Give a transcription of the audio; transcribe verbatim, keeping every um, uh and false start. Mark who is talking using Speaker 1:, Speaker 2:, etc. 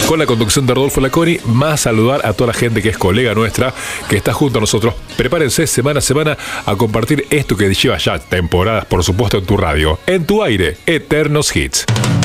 Speaker 1: con la conducción de Rodolfo Laconi, más saludar a toda la gente que es colega nuestra, que está junto a nosotros. Prepárense semana a semana a compartir esto que lleva ya temporadas, por supuesto, en tu radio, en tu aire, Eternos Hits.